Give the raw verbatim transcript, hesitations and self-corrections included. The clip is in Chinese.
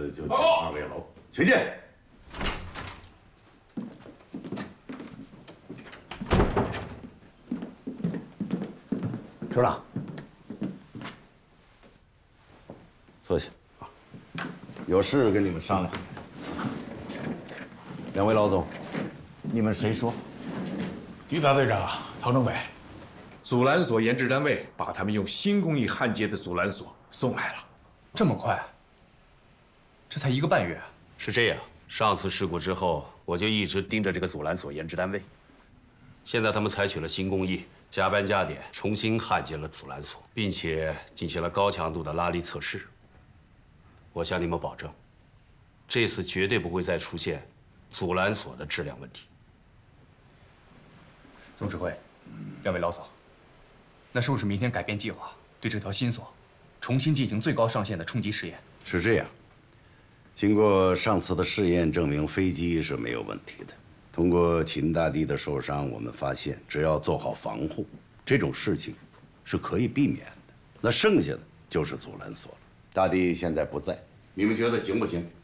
此就请二位楼请进。首长，坐下。有事跟你们商量。两位老总，你们谁说？ 于大队长，陶政委，阻拦所研制单位把他们用新工艺焊接的阻拦索送来了。 这么快？这才一个半月。 是这样，上次事故之后，我就一直盯着这个阻拦所研制单位。现在他们采取了新工艺，加班加点重新焊接了阻拦索，并且进行了高强度的拉力测试。我向你们保证，这次绝对不会再出现阻拦索的质量问题。 总指挥，两位老总，那是不是明天改变计划，对这条新索重新进行最高上限的冲击试验？ 是这样。经过上次的试验证明，飞机是没有问题的。通过秦大帝的受伤，我们发现，只要做好防护，这种事情是可以避免的。那剩下的就是阻拦索了。大帝现在不在，你们觉得行不行？